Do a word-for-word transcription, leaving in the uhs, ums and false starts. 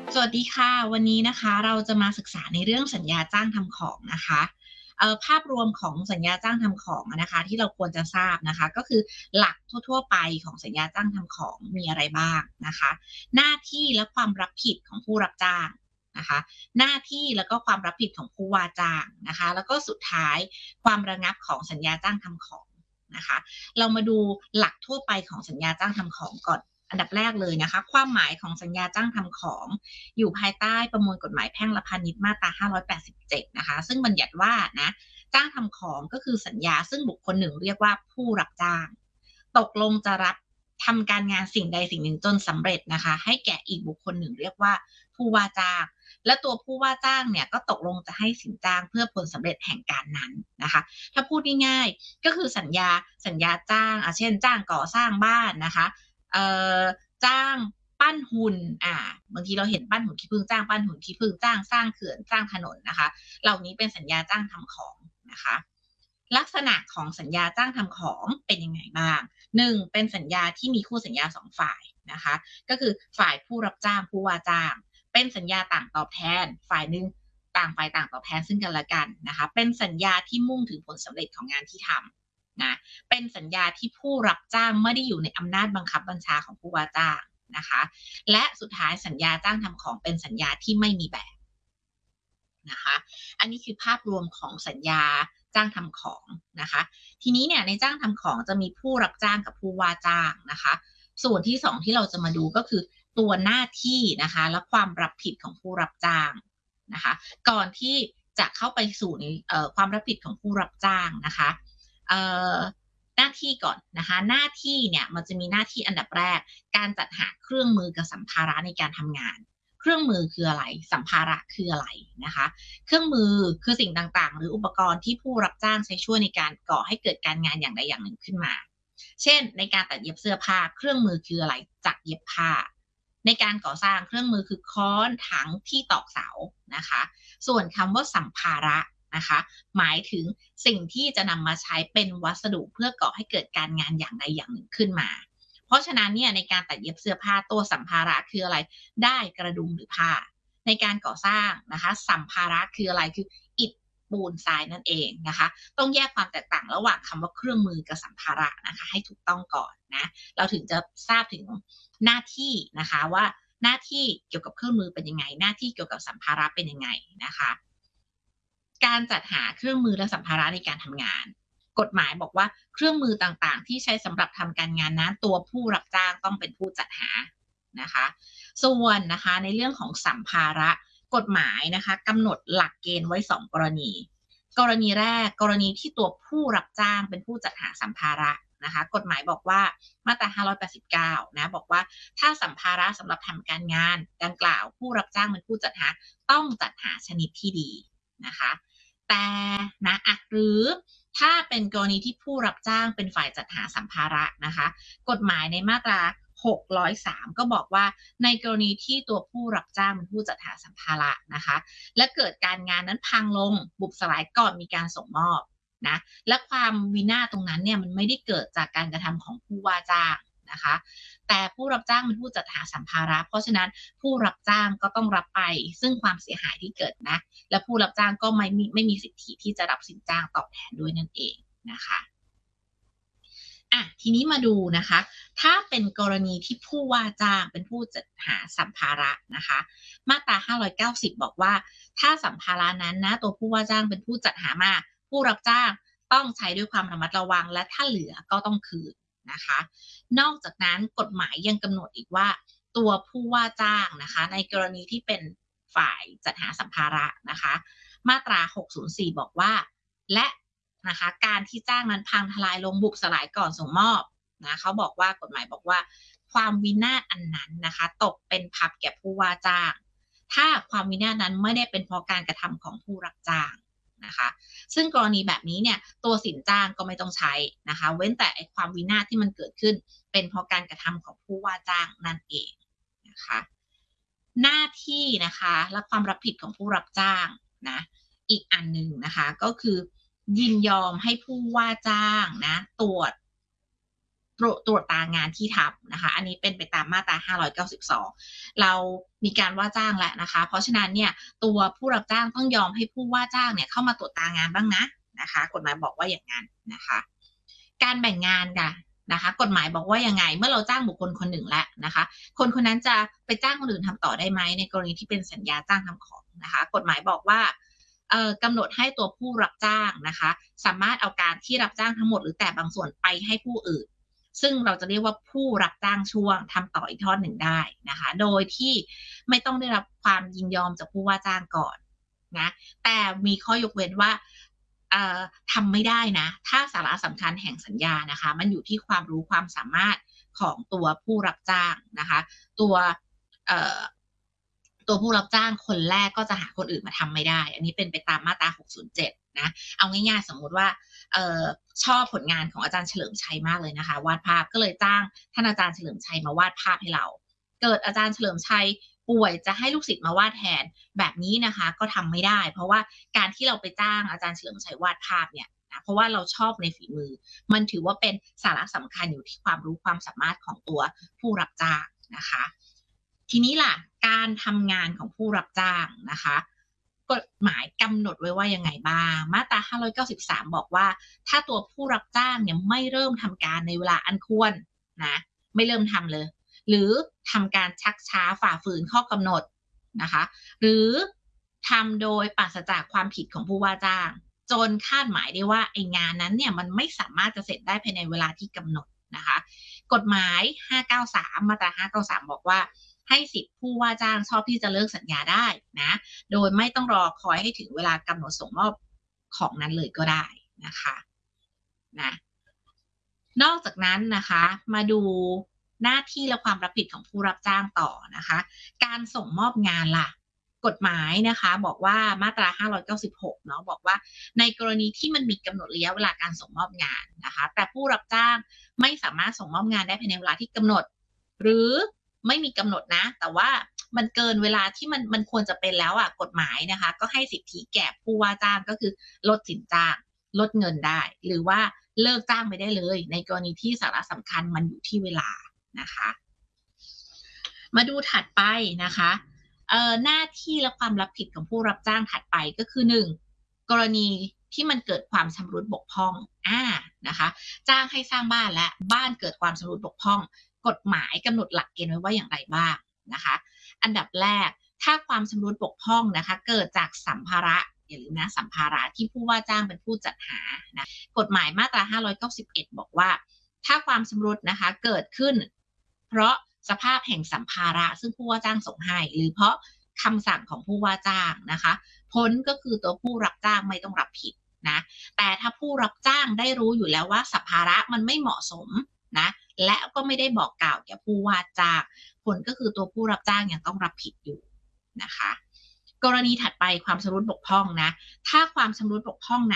สวัสดีค่ะวันนี้นะคะเราจะมาศึกษาในเรื่องสัญญาจ้างทำของนะคะเอ่อภาพรวมของสัญญาจ้างทำของนะคะที่เราควรจะทราบนะคะก็คือหลักทั่วๆไปของสัญญาจ้างทำของมีอะไรบ้างนะคะหน้าที่และความรับผิดของผู้รับจ้างนะคะหน้าที่แล้วก็ความรับผิดของผู้ว่าจ้างนะคะแล้วก็สุดท้ายความระงับของสัญญาจ้างทำของนะคะเรามาดูหลักทั่วไปของสัญญาจ้างทำของก่อนอันดับแรกเลยนะคะความหมายของสัญญาจ้างทำของ อยู่ภายใต้ประมวลกฎหมายแพ่งและพาณิชย์มาตราห้าร้อยแปดสิบเจ็ดนะคะซึ่งบัญญัติว่านะจ้างทำของก็คือสัญญาซึ่งบุคคลหนึ่งเรียกว่าผู้รับจ้างตกลงจะรับทำการงานสิ่งใดสิ่งหนึ่งจนสำเร็จนะคะให้แก่อีกบุคคลหนึ่งเรียกว่าผู้ว่าจ้างและตัวผู้ว่าจ้างเนี่ยก็ตกลงจะให้สินจ้างเพื่อผลสำเร็จแห่งการนั้นนะคะถ้าพูดง่ายๆก็คือสัญญาสัญญาจ้างอ่ะเช่นจ้างก่อสร้างบ้านนะคะเอ่อจ้างปั้นหุ่นอ่าบางทีเราเห็นปั้นหุ่นขี้ผึ้งจ้างปั้นหุ่นขี้ผึ้งจ้างสร้างเขื่อนสร้างถนนนะคะเหล่านี้เป็นสัญญาจ้างทำของนะคะลักษณะของสัญญาจ้างทำของเป็นยังไงบ้างหนึ่งเป็นสัญญาที่มีคู่สัญญาสองฝ่ายนะคะก็คือฝ่ายผู้รับจ้างผู้ว่าจ้างเป็นสัญญาต่างตอบแทนฝ่ายหนึ่งต่างฝ่ายต่างตอบแทนซึ่งกันและกันนะคะเป็นสัญญาที่มุ่งถึงผลสำเร็จของงานที่ทำนะเป็นสัญญาที่ผู้รับจ้างไม่ได้อยู่ในอำนาจบังคับบัญชาของผู้ว่าจ้างนะคะและสุดท้ายสัญญาจ้างทำของเป็นสัญญาที่ไม่มีแบบนะคะอันนี้คือภาพรวมของสัญญาจ้างทำของนะคะทีนี้เนี่ยในจ้างทำของจะมีผู้รับจ้างกับผู้ว่าจ้างนะคะส่วนที่สองที่เราจะมาดูก็คือตัวหน้าที่นะคะและความรับผิดของผู้รับจ้างนะคะก่อนที่จะเข้าไปสู่ในความรับผิดของผู้รับจ้างนะคะหน้าที่ก่อนนะคะหน้าที่เนี่ยมันจะมีหน้าที่อันดับแรกการจัดหาเครื่องมือกับสัมภาระในการทำงานเครื่องมือคืออะไรสัมภาระคืออะไรนะคะเครื่องมือคือสิ่งต่างๆหรืออุปกรณ์ที่ผู้รับจ้างใช้ช่วยในการก่อให้เกิดการงานอย่างใดอย่างหนึ่งขึ้นมาเช่นในการตัดเย็บเสื้อผ้าเครื่องมือคืออะไรจักรเย็บผ้าในการก่อสร้างเครื่องมือคือค้อนถังที่ตอกเสานะคะส่วนคำว่าสัมภาระนะคะหมายถึงสิ่งที่จะนำมาใช้เป็นวัสดุเพื่อก่อให้เกิดการงานอย่างใดอย่างหนึ่งขึ้นมาเพราะฉะนั้นเนี่ยในการตัดเย็บเสื้อผ้าตัวสัมภาระคืออะไรได้กระดุมหรือผ้าในการก่อสร้างนะคะสัมภาระคืออะไรคืออิฐปูนทรายนั่นเองนะคะต้องแยกความแตกต่างระหว่างคำว่าเครื่องมือกับสัมภาระนะคะให้ถูกต้องก่อนนะเราถึงจะทราบถึงหน้าที่นะคะว่าหน้าที่เกี่ยวกับเครื่องมือเป็นยังไงหน้าที่เกี่ยวกับสัมภาระเป็นยังไงนะคะการจัดหาเครื่องมือและสัมภาระในการทำงานกฎหมายบอกว่าเครื่องมือต่างๆที่ใช้สำหรับทำการงานนั้นตัวผู้รับจ้างต้องเป็นผู้จัดหานะคะส่วนนะคะในเรื่องของสัมภาระกฎหมายนะคะกำหนดหลักเกณฑ์ไว้สองกรณีกรณีแรกกรณีที่ตัวผู้รับจ้างเป็นผู้จัดหาสัมภาระนะคะกฎหมายบอกว่ามาตราห้าร้อยแปดสิบเก้านะบอกว่าถ้าสัมภาระสำหรับทำการงานดังกล่าวผู้รับจ้างเป็นผู้จัดหาต้องจัดหาชนิดที่ดีนะคะแต่นะอ่ะหรือถ้าเป็นกรณีที่ผู้รับจ้างเป็นฝ่ายจัดหาสัมภาระนะคะกฎหมายในมาตราหกร้อยสามก็บอกว่าในกรณีที่ตัวผู้รับจ้างเป็นผู้จัดหาสัมภาระนะคะและเกิดการงานนั้นพังลงบุบสลายก่อนมีการส่งมอบนะและความวินาศตรงนั้นเนี่ยมันไม่ได้เกิดจากการกระทำของผู้ว่าจ้างนะคะแต่ผู้รับจ้างเป็นผู้จัดหาสัมภาระเพราะฉะนั้นผู้รับจ้างก็ต้องรับไปซึ่งความเสียหายที่เกิดนะและผู้รับจ้างก็ไม่มีไม่มีสิทธิที่จะรับสินจ้างตอบแทนด้วยนั่นเองนะคะอ่ะทีนี้มาดูนะคะถ้าเป็นกรณีที่ผู้ว่าจ้างเป็นผู้จัดหาสัมภาระนะคะมาตราห้าร้อยเก้าสิบบอกว่าถ้าสัมภาระนั้นนะตัวผู้ว่าจ้างเป็นผู้จัดหามาผู้รับจ้างต้องใช้ด้วยความระมัดระวังและถ้าเหลือก็ต้องคืนนะคะนอกจากนั้นกฎหมายยังกำหนดอีกว่าตัวผู้ว่าจ้างนะคะในกรณีที่เป็นฝ่ายจัดหาสัมภาระนะคะมาตราหกศูนย์สี่บอกว่าและนะคะการที่จ้างนั้นพังทลายลงบุบสลายก่อนส่งมอบนะเขาบอกว่ากฎหมายบอกว่าความวินาศอันนั้นนะคะตกเป็นภัพแก่ผู้ว่าจ้างถ้าความวินาศนั้นไม่ได้เป็นเพราะการกระทำของผู้รับจ้างนะคะซึ่งกรณีแบบนี้เนี่ยตัวสินจ้างก็ไม่ต้องใช้นะคะเว้นแต่ไอ้ความวินาศที่มันเกิดขึ้นเป็นเพราะการกระทำของผู้ว่าจ้างนั่นเองนะคะหน้าที่นะคะและความรับผิดของผู้รับจ้างนะอีกอันหนึ่งนะคะก็คือยินยอมให้ผู้ว่าจ้างนะตรวจตรวจตรวจตางานที่ทำนะคะอันนี้เป็นไปตามมาตราห้าร้อยเก้าสิบสองเรามีการว่าจ้างแล้วนะคะเพราะฉะนั้นเนี่ยตัวผู้รับจ้างต้องยอมให้ผู้ว่าจ้างเนี่ยเข้ามาตรวจตางานบ้างนะนะคะกฎหมายบอกว่าอย่างนั้นนะคะการแบ่งงานค่ะนะคะกฎหมายบอกว่ายังไงเมื่อเราจ้างบุคคลคนหนึ่งแล้วนะคะคนคนนั้นจะไปจ้างคนอื่นทำต่อได้ไหมในกรณีที่เป็นสัญญาจ้างทำของนะคะกฎหมายบอกว่ากำหนดให้ตัวผู้รับจ้างนะคะสามารถเอาการที่รับจ้างทั้งหมดหรือแต่บางส่วนไปให้ผู้อื่นซึ่งเราจะเรียกว่าผู้รับจ้างช่วงทำต่ออีกทอดหนึ่งได้นะคะโดยที่ไม่ต้องได้รับความยินยอมจากผู้ว่าจ้างก่อนนะแต่มีข้อยกเว้นว่าทำไม่ได้นะถ้าสาระสำคัญแห่งสัญญานะคะมันอยู่ที่ความรู้ความสามารถของตัวผู้รับจ้างนะคะตัวตัวผู้รับจ้างคนแรกก็จะหาคนอื่นมาทำไม่ได้อันนี้เป็นไปตามมาตราหกศูนย์เจ็ดนะเอาง่ายๆสมมุติว่าเอ่อชอบผลงานของอาจารย์เฉลิมชัยมากเลยนะคะวาดภาพก็เลยจ้างท่านอาจารย์เฉลิมชัยมาวาดภาพให้เราเกิดอาจารย์เฉลิมชัยป่วยจะให้ลูกศิษย์มาวาดแทนแบบนี้นะคะก็ทำไม่ได้เพราะว่าการที่เราไปจ้างอาจารย์เฉลิมชัยวาดภาพเนี่ยนะเพราะว่าเราชอบในฝีมือมันถือว่าเป็นสาระสำคัญอยู่ที่ความรู้ความสามารถของตัวผู้รับจ้างนะคะทีนี้ล่ะการทำงานของผู้รับจ้างนะคะกฎหมายกำหนดไว้ว่ายังไงบ้างมาตราห้าร้อยเก้าสิบสามบอกว่าถ้าตัวผู้รับจ้างเนี่ยไม่เริ่มทำการในเวลาอันควรนะไม่เริ่มทำเลยหรือทำการชักช้าฝ่าฝืนข้อกำหนดนะคะหรือทำโดยปราศจากความผิดของผู้ว่าจ้างจนคาดหมายได้ว่าไอ้งานนั้นเนี่ยมันไม่สามารถจะเสร็จได้ภายในเวลาที่กำหนดนะคะกฎหมายห้าเก้าสามมาตราห้าเก้าสามบอกว่าให้สิทธิผู้ว่าจ้างชอบที่จะเลิกสัญญาได้นะโดยไม่ต้องรอคอยให้ถึงเวลากำหนดส่งมอบของนั้นเลยก็ได้นะคะนะนอกจากนั้นนะคะมาดูหน้าที่และความรับผิดของผู้รับจ้างต่อนะคะการส่งมอบงานล่ะกฎหมายนะคะบอกว่ามาตราห้าร้อยเก้าสิบหกเนาะบอกว่าในกรณีที่มันมีกำหนดระยะเวลาการส่งมอบงานนะคะแต่ผู้รับจ้างไม่สามารถส่งมอบงานได้ภายในเวลาที่กำหนดหรือไม่มีกำหนดนะแต่ว่ามันเกินเวลาที่มันมันควรจะเป็นแล้วอ่ะกฎหมายนะคะก็ให้สิทธิแก่ผู้ว่าจ้างก็คือลดสินจ้างลดเงินได้หรือว่าเลิกจ้างไปได้เลยในกรณีที่สาระสำคัญมันอยู่ที่เวลานะคะมาดูถัดไปนะคะเอ่อหน้าที่และความรับผิดของผู้รับจ้างถัดไปก็คือหนึ่งกรณีที่มันเกิดความชำรุดบกพร่องอ่านะคะจ้างให้สร้างบ้านและบ้านเกิดความชำรุดบกพร่องกฎหมายกำหนดหลักเกณฑ์ไว้ว่าอย่างไรบ้างนะคะอันดับแรกถ้าความชำรุดบกพร่องนะคะเกิดจากสัมภาระอย่าลืมนะสัมภาระที่ผู้ว่าจ้างเป็นผู้จัดหานะกฎหมายมาตราห้าร้อยเก้าสิบเอ็ดบอกว่าถ้าความชำรุดนะคะเกิดขึ้นเพราะสภาพแห่งสัมภาระซึ่งผู้ว่าจ้างส่งให้หรือเพราะคำสั่งของผู้ว่าจ้างนะคะผลก็คือตัวผู้รับจ้างไม่ต้องรับผิดนะแต่ถ้าผู้รับจ้างได้รู้อยู่แล้วว่าสัมภาระมันไม่เหมาะสมนะและก็ไม่ได้บอกกล่าวแก่ผู้ว่าจ้างผลก็คือตัวผู้รับจ้างยังต้องรับผิดอยู่นะคะกรณีถัดไปความชำรุดบกพร่องนะถ้าความชำรุดบกพร่อง